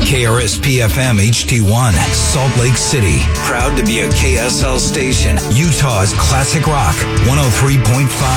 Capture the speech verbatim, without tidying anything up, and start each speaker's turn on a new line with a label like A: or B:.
A: K R S P F M H T one, Salt Lake City. Proud to be a K S L station. Utah's classic rock, one oh three point five.